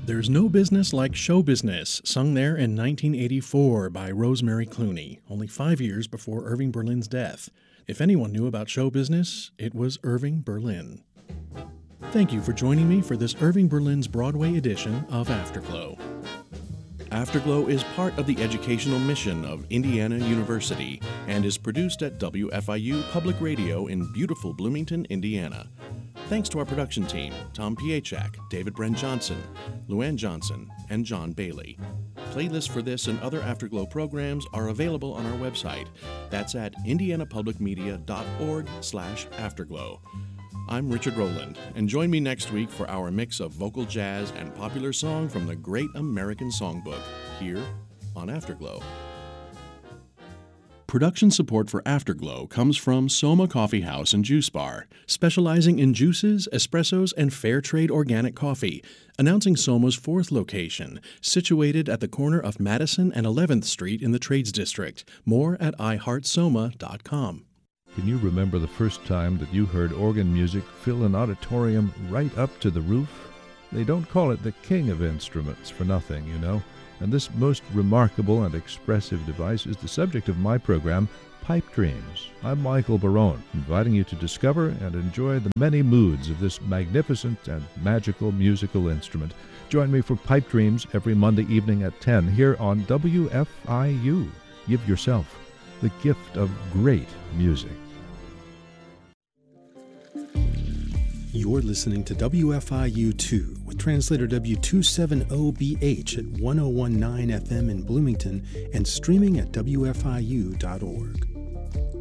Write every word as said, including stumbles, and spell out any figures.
There's No Business Like Show Business, sung there in nineteen eighty-four by Rosemary Clooney, only five years before Irving Berlin's death. If anyone knew about show business, it was Irving Berlin. Thank you for joining me for this Irving Berlin's Broadway edition of Afterglow. Afterglow is part of the educational mission of Indiana University and is produced at W F I U Public Radio in beautiful Bloomington, Indiana. Thanks to our production team, Tom Piechak, David Bren Johnson, Luann Johnson, and John Bailey. Playlists for this and other Afterglow programs are available on our website. That's at indianapublicmedia.org slash afterglow. I'm Richard Rowland, and join me next week for our mix of vocal jazz and popular song from the Great American Songbook, here on Afterglow. Production support for Afterglow comes from Soma Coffee House and Juice Bar, specializing in juices, espressos, and fair trade organic coffee, announcing Soma's fourth location, situated at the corner of Madison and eleventh Street in the Trades District. More at i heart soma dot com. Can you remember the first time that you heard organ music fill an auditorium right up to the roof? They don't call it the king of instruments for nothing, you know. And this most remarkable and expressive device is the subject of my program, Pipe Dreams. I'm Michael Barone, inviting you to discover and enjoy the many moods of this magnificent and magical musical instrument. Join me for Pipe Dreams every Monday evening at ten here on W F I U. Give yourself the gift of great music. You're listening to W F I U two with translator W two seventy B H at ten nineteen F M in Bloomington and streaming at W F I U dot org.